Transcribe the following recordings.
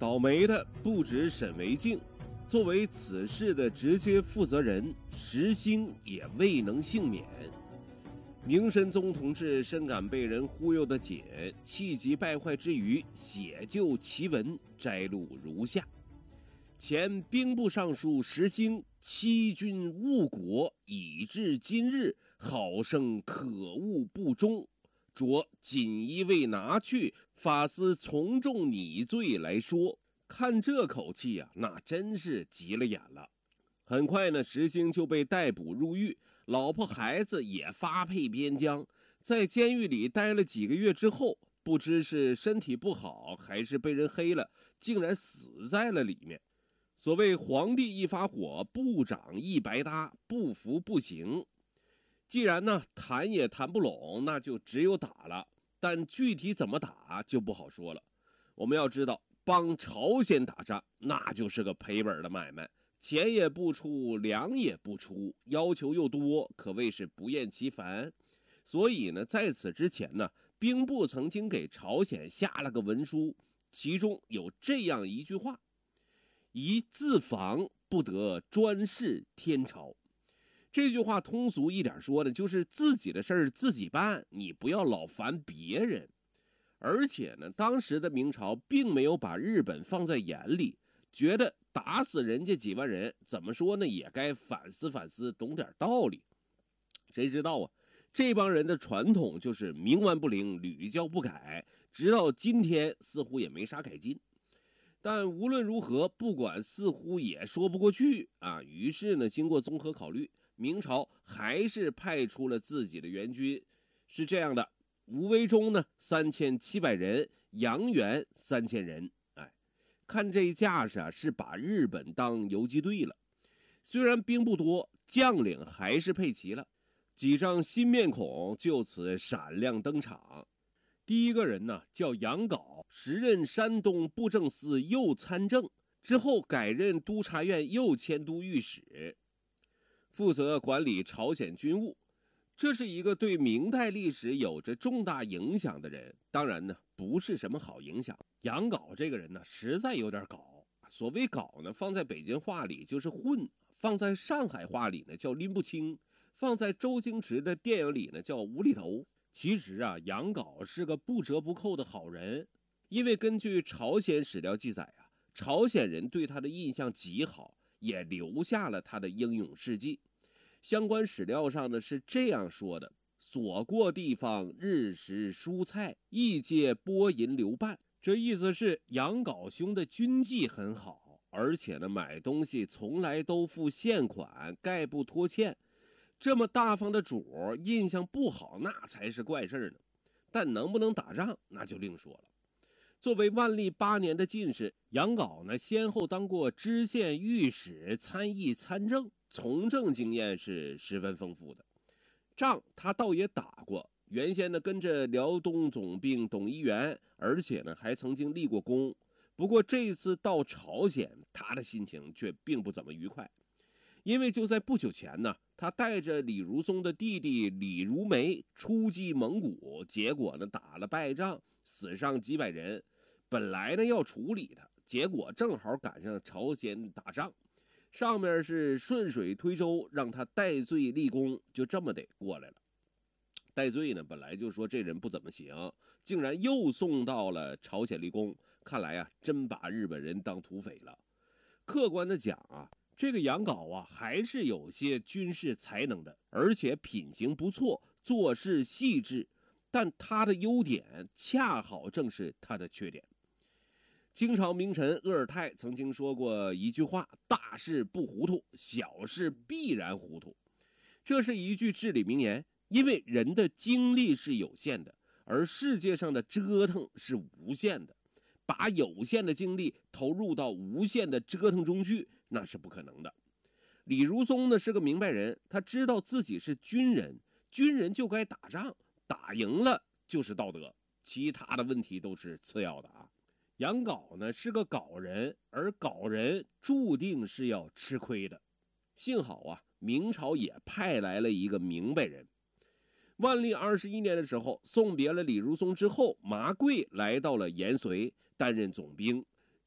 倒霉的不止沈惟敬，作为此事的直接负责人，石兴也未能幸免。明神宗同志深感被人忽悠的紧，气急败坏之余，写就檄文，摘录如下：前兵部尚书石兴欺君误国，以至今日，好生可恶不忠，着锦衣卫拿去，法司从重拟罪来说。看这口气啊，那真是急了眼了。很快呢，石兴就被逮捕入狱，老婆孩子也发配边疆。在监狱里待了几个月之后，不知是身体不好还是被人黑了，竟然死在了里面。所谓皇帝一发火，部长一白搭，不服不行。既然呢谈也谈不拢，那就只有打了，但具体怎么打就不好说了。我们要知道，帮朝鲜打仗那就是个赔本的买卖，钱也不出，粮也不出，要求又多，可谓是不厌其烦。所以呢，在此之前呢，兵部曾经给朝鲜下了个文书，其中有这样一句话：宜自防，不得专事天朝。这句话通俗一点说呢，就是自己的事儿自己办，你不要老烦别人。而且呢，当时的明朝并没有把日本放在眼里，觉得打死人家几万人，怎么说呢，也该反思反思，懂点道理。谁知道啊，这帮人的传统就是冥顽不灵，屡教不改，直到今天似乎也没啥改进。但无论如何，不管似乎也说不过去啊。于是呢，经过综合考虑，明朝还是派出了自己的援军。是这样的，吴维忠呢3700人，杨元3000人。看这架势啊，是把日本当游击队了。虽然兵不多，将领还是配齐了，几张新面孔就此闪亮登场。第一个人呢叫杨镐，时任山东布政司右参政，之后改任督察院右迁都御史，负责管理朝鲜军务。这是一个对明代历史有着重大影响的人，当然呢不是什么好影响。杨镐这个人呢实在有点搞，所谓搞呢，放在北京话里就是混，放在上海话里呢叫拎不清，放在周星驰的电影里呢叫无厘头。其实啊，杨镐是个不折不扣的好人，因为根据朝鲜史料记载啊，朝鲜人对他的印象极好，也留下了他的英勇事迹。相关史料上呢是这样说的：所过地方日食蔬菜，亦皆拨银流办。这意思是杨镐兄的军纪很好，而且呢买东西从来都付现款，概不拖欠。这么大方的主儿，印象不好那才是怪事呢。但能不能打仗那就另说了。作为万历8年的进士，杨镐呢先后当过知县、御史、参议、参政，从政经验是十分丰富的。仗他倒也打过，原先呢跟着辽东总兵董一元，而且呢还曾经立过功。不过这次到朝鲜，他的心情却并不怎么愉快。因为就在不久前呢，他带着李如松的弟弟李如梅出击蒙古，结果呢打了败仗，死伤几百人。本来呢要处理他，结果正好赶上朝鲜打仗，上面是顺水推舟，让他戴罪立功，就这么得过来了。戴罪呢本来就说这人不怎么行，竟然又送到了朝鲜立功，看来啊真把日本人当土匪了。客观的讲啊，这个杨镐啊还是有些军事才能的，而且品行不错，做事细致，但他的优点恰好正是他的缺点。清朝名臣鄂尔泰曾经说过一句话：大事不糊涂，小事必然糊涂。这是一句至理名言，因为人的精力是有限的，而世界上的折腾是无限的。把有限的精力投入到无限的折腾中去，那是不可能的。李如松呢是个明白人，他知道自己是军人，军人就该打仗，打赢了就是道德，其他的问题都是次要的啊。杨镐呢是个镐人，而镐人注定是要吃亏的。幸好啊，明朝也派来了一个明白人。万历21年的时候，送别了李如松之后，麻贵来到了延绥担任总兵。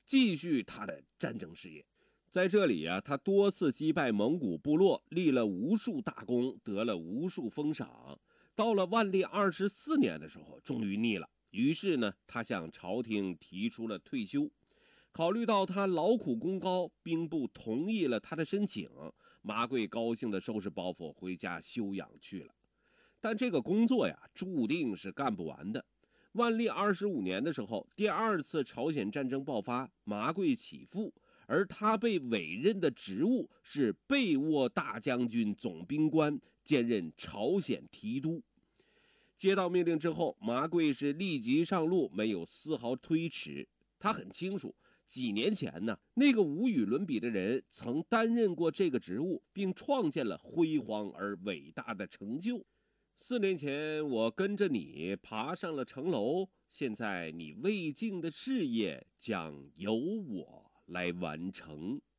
继续他的战争事业。在这里啊，他多次击败蒙古部落，立了无数大功，得了无数封赏。到了万历24年的时候，终于腻了，于是呢，他向朝廷提出了退休。考虑到他劳苦功高，兵部同意了他的申请，麻贵高兴地收拾包袱回家休养去了。但这个工作呀，注定是干不完的。万历25年的时候，第二次朝鲜战争爆发，麻贵起复，而他被委任的职务是备沃大将军总兵官，兼任朝鲜提督。接到命令之后，麻贵是立即上路，没有丝毫推迟。他很清楚，几年前呢，那个无与伦比的人曾担任过这个职务，并创建了辉煌而伟大的成就。4年前，我跟着你爬上了城楼，现在你未尽的事业将由我来完成。